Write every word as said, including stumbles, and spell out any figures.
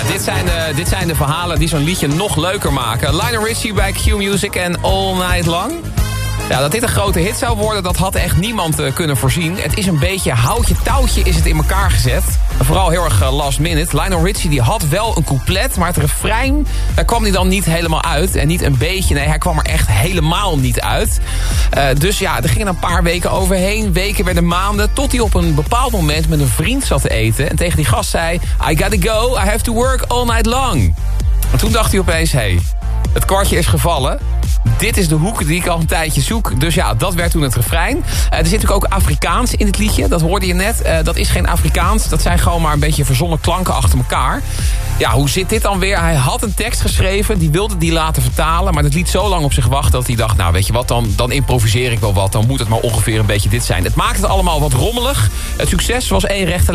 Ja, dit, zijn de, dit zijn de verhalen die zo'n liedje nog leuker maken. Lionel Richie bij Q Music en All Night Long. Ja, dat dit een grote hit zou worden, dat had echt niemand uh, kunnen voorzien. Het is een beetje houtje touwtje is het in elkaar gezet. Vooral heel erg uh, last minute. Lionel Richie die had wel een couplet, maar het refrein, daar kwam hij dan niet helemaal uit. En niet een beetje, nee, hij kwam er echt helemaal niet uit. Uh, dus ja, er gingen een paar weken overheen. Weken werden maanden, tot hij op een bepaald moment met een vriend zat te eten. En tegen die gast zei, I gotta go, I have to work all night long. En toen dacht hij opeens, hé, hey, het kwartje is gevallen. Dit is de hoek die ik al een tijdje zoek. Dus ja, dat werd toen het refrein. Uh, er zit natuurlijk ook Afrikaans in het liedje. Dat hoorde je net. Uh, dat is geen Afrikaans. Dat zijn gewoon maar een beetje verzonnen klanken achter elkaar. Ja, hoe zit dit dan weer? Hij had een tekst geschreven. Die wilde die laten vertalen. Maar dat liet zo lang op zich wachten dat hij dacht, nou weet je wat, dan, dan improviseer ik wel wat. Dan moet het maar ongeveer een beetje dit zijn. Het maakt het allemaal wat rommelig. Het succes was één rechte